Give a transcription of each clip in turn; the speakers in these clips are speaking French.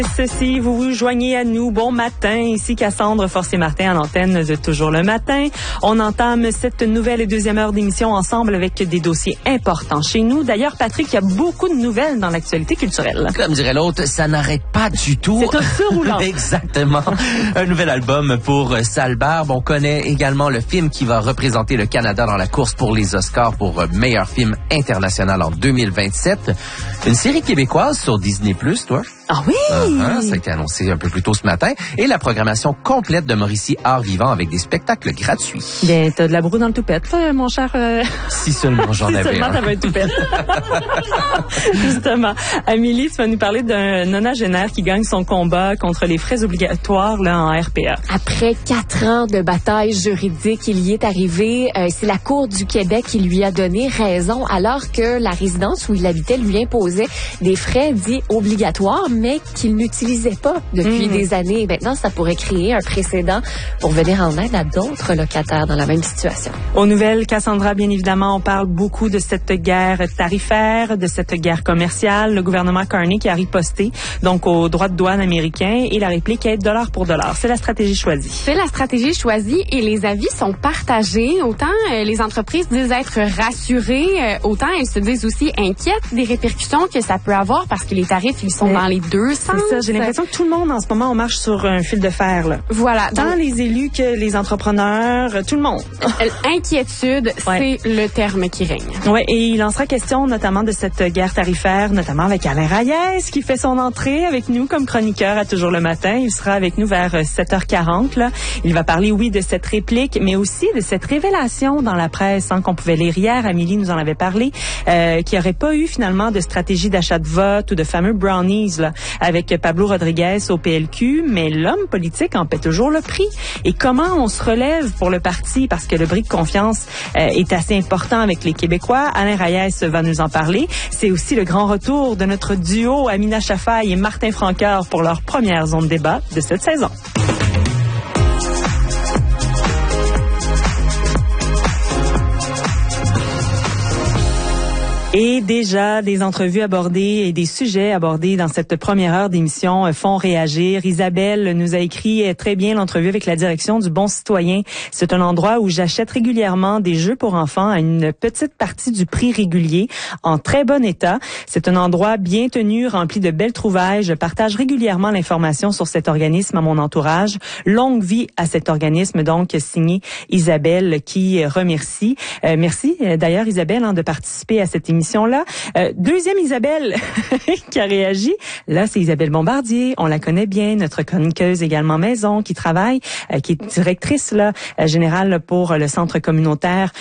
Si vous vous joignez à nous, bon matin, ici Cassandre Forcier-Martin à l'antenne de Toujours le matin. On entame cette nouvelle et deuxième heure d'émission ensemble avec des dossiers importants chez nous. D'ailleurs, Patrick, il y a beaucoup de nouvelles dans l'actualité culturelle. Comme dirait l'autre, ça n'arrête pas du tout. C'est un feu roulant. Exactement. Un nouvel album pour Sale Barbe. On connaît également le film qui va représenter le Canada dans la course pour les Oscars pour meilleur film international en 2027. Une série québécoise sur Disney+, toi. Ah oui! Ça a été annoncé un peu plus tôt ce matin. Et la programmation complète de Mauricie Art Vivant avec des spectacles gratuits. Bien, t'as de la broue dans le toupette, là, mon cher. Si seulement j'en avais. Si seulement t'avais un toupette. Justement. Amélie, tu vas nous parler d'un nonagénaire qui gagne son combat contre les frais obligatoires là, en RPA. Après 4 ans de bataille juridique, il y est arrivé. C'est la Cour du Québec qui lui a donné raison alors que la résidence où il habitait lui imposait des frais dits obligatoires, mais qu'il n'utilisait pas depuis des années. Maintenant, ça pourrait créer un précédent pour venir en aide à d'autres locataires dans la même situation. Aux nouvelles, Cassandra, bien évidemment, on parle beaucoup de cette guerre tarifaire, de cette guerre commerciale. Le gouvernement Carney qui a riposté donc aux droits de douane américains et la réplique est dollar pour dollar. C'est la stratégie choisie. C'est la stratégie choisie et les avis sont partagés. Autant les entreprises disent être rassurées, autant elles se disent aussi inquiètes des répercussions que ça peut avoir parce que les tarifs, ils sont dans les deux sens. C'est ça, j'ai l'impression que tout le monde en ce moment, on marche sur un fil de fer. Là. Voilà. Tant les élus que les entrepreneurs, tout le monde. Inquiétude, c'est le terme qui règne. Oui, et il en sera question notamment de cette guerre tarifaire, notamment avec Alain Reyes qui fait son entrée avec nous comme chroniqueur à Toujours le matin. Il sera avec nous vers 7h40. Là. Il va parler, oui, de cette réplique, mais aussi de cette révélation dans la presse qu'on pouvait lire hier. Amélie nous en avait parlé, qu'il n'y aurait pas eu finalement de stratégie d'achat de vote ou de fameux brownies là, avec Pablo Rodriguez au PLQ, mais l'homme politique en paie toujours le prix. Et comment on se relève pour le parti, parce que le bris de confiance est assez important avec les Québécois. Alain Reyes va nous en parler. C'est aussi le grand retour de notre duo Amina Chafaï et Martin Francoeur pour leur première zone de débat de cette saison. Et déjà, des entrevues abordées et des sujets abordés dans cette première heure d'émission font réagir. Isabelle nous a écrit très bien l'entrevue avec la direction du Bon Citoyen. C'est un endroit où j'achète régulièrement des jeux pour enfants à une petite partie du prix régulier, en très bon état. C'est un endroit bien tenu, rempli de belles trouvailles. Je partage régulièrement l'information sur cet organisme à mon entourage. Longue vie à cet organisme, donc, signé Isabelle, qui remercie. Merci d'ailleurs, Isabelle, de participer à cette émission. Là. Deuxième Isabelle qui a réagi. Là, c'est Isabelle Bombardier. On la connaît bien, notre chroniqueuse également maison, qui travaille, qui est directrice là, générale pour le centre communautaire,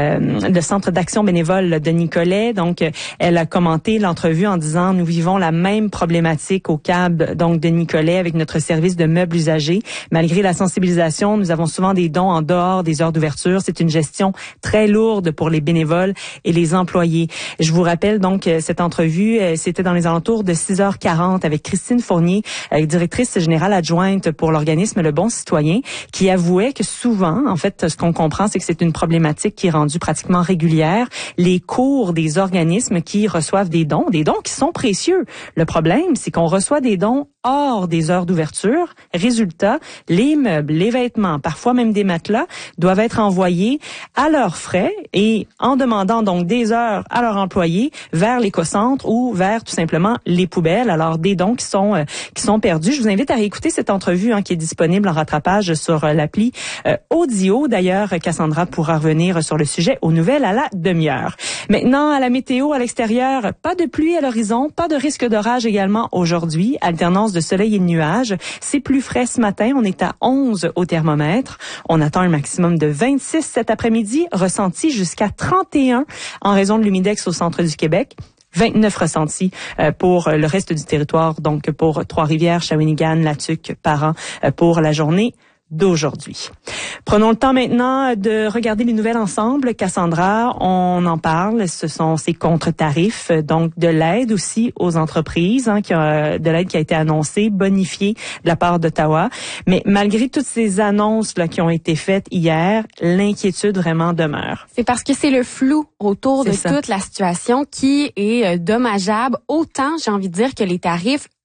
le centre d'action bénévole de Nicolet. Donc, elle a commenté l'entrevue en disant, nous vivons la même problématique au CAB donc de Nicolet avec notre service de meubles usagés. Malgré la sensibilisation, nous avons souvent des dons en dehors des heures d'ouverture. C'est une gestion très lourde pour les bénévoles et les employés. Je vous rappelle donc cette entrevue, c'était dans les alentours de 6h40 avec Christine Fournier, directrice générale adjointe pour l'organisme Le Bon Citoyen, qui avouait que souvent, en fait, ce qu'on comprend, c'est que c'est une problématique qui est rendue pratiquement régulière. Les cours des organismes qui reçoivent des dons qui sont précieux. Le problème, c'est qu'on reçoit des dons hors des heures d'ouverture. Résultat, les meubles, les vêtements, parfois même des matelas, doivent être envoyés à leurs frais et en demandant donc des heures à leurs employés vers l'écocentre ou vers tout simplement les poubelles. Alors des dons qui sont perdus. Je vous invite à réécouter cette entrevue qui est disponible en rattrapage sur l'appli Audio. D'ailleurs, Cassandra pourra revenir sur le sujet aux nouvelles à la demi-heure. Maintenant, à la météo à l'extérieur, pas de pluie à l'horizon, pas de risque d'orage également aujourd'hui. Alternance de soleil et de nuages. C'est plus frais ce matin. On est à 11 au thermomètre. On attend un maximum de 26 cet après-midi, ressenti jusqu'à 31 en raison de l'humidex au centre du Québec. 29 ressentis pour le reste du territoire, donc pour Trois-Rivières, Shawinigan, La Tuque, Parent pour la journée d'aujourd'hui. Prenons le temps maintenant de regarder les nouvelles ensemble. Cassandra, on en parle. Ce sont ces contre-tarifs, donc de l'aide aussi aux entreprises, de l'aide qui a été annoncée, bonifiée de la part d'Ottawa. Mais malgré toutes ces annonces là qui ont été faites hier, l'inquiétude vraiment demeure. C'est parce que c'est le flou autour de toute la situation qui est dommageable. Autant, j'ai envie de dire, que les tarifs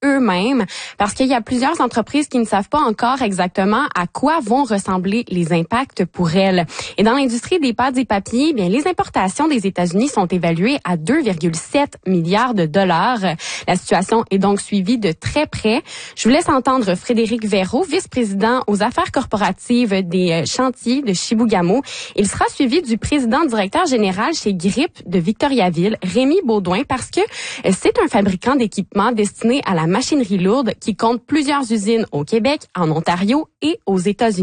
eux-mêmes parce qu'il y a plusieurs entreprises qui ne savent pas encore exactement à quoi vont ressembler les impacts pour elles. Et dans l'industrie des pâtes et papiers, bien, les importations des États-Unis sont évaluées à 2,7 milliards de dollars. La situation est donc suivie de très près. Je vous laisse entendre Frédéric Verreau, vice-président aux affaires corporatives des chantiers de Chibougamau. Il sera suivi du président directeur général chez Grip de Victoriaville, Rémi Baudouin, parce que c'est un fabricant d'équipements destiné à la machinerie lourde qui compte plusieurs usines au Québec, en Ontario et aux États-Unis.